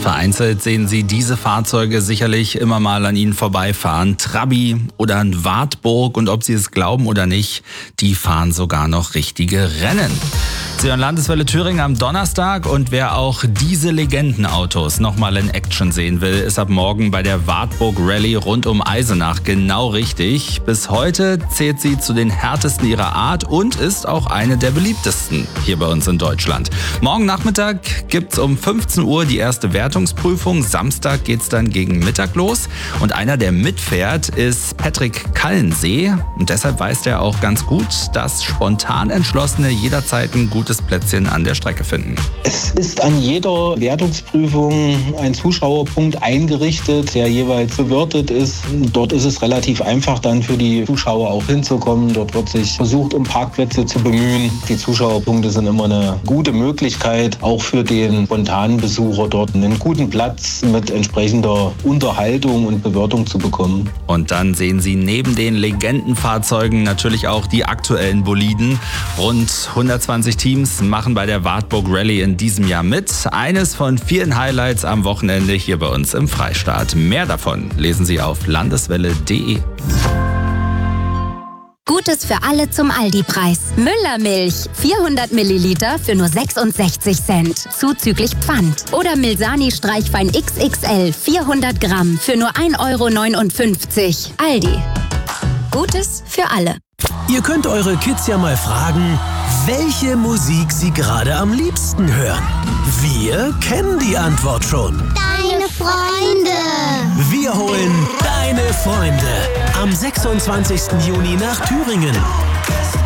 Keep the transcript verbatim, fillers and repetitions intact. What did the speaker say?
Vereinzelt sehen Sie diese Fahrzeuge sicherlich immer mal an Ihnen vorbeifahren. Trabi oder ein Wartburg, und ob Sie es glauben oder nicht, die fahren sogar noch richtige Rennen. Sie hören Landeswelle Thüringen am Donnerstag, und wer auch diese Legendenautos nochmal in Action sehen will, ist ab morgen bei der Wartburg Rallye rund um Eisenach genau richtig. Bis heute zählt sie zu den härtesten ihrer Art und ist auch eine der beliebtesten hier bei uns in Deutschland. Morgen Nachmittag gibt's um fünfzehn Uhr die erste Wertungsprüfung. Samstag geht's dann gegen Mittag los, und einer, der mitfährt, ist Patrick Kallensee, und deshalb weiß er auch ganz gut, dass spontan Entschlossene jederzeit ein gutes Plätzchen an der Strecke finden. Es ist an jeder Wertungsprüfung ein Zuschauerpunkt eingerichtet, der jeweils bewirtet ist. Dort ist es relativ einfach, dann für die Zuschauer auch hinzukommen. Dort wird sich versucht, um Parkplätze zu bemühen. Die Zuschauerpunkte sind immer eine gute Möglichkeit, auch für den spontanen Besucher dort einen guten Platz mit entsprechender Unterhaltung und Bewirtung zu bekommen. Und dann sehen Sie neben den Legendenfahrzeugen natürlich auch die aktuellen Boliden. Rund hundertzwanzig Teams machen bei der Wartburg Rallye in diesem Jahr mit. Eines von vielen Highlights am Wochenende hier bei uns im Freistaat. Mehr davon lesen Sie auf landeswelle punkt de. Gutes für alle zum Aldi-Preis. Müllermilch, vierhundert Milliliter für nur sechsundsechzig Cent, zuzüglich Pfand. Oder Milsani Streichwein X X L, vierhundert Gramm für nur ein Euro neunundfünfzig. Aldi. Gutes für alle. Ihr könnt eure Kids ja mal fragen, welche Musik sie gerade am liebsten hören. Wir kennen die Antwort schon. Deine Freunde. Wir holen deine Freunde am sechsundzwanzigsten Juni nach Thüringen.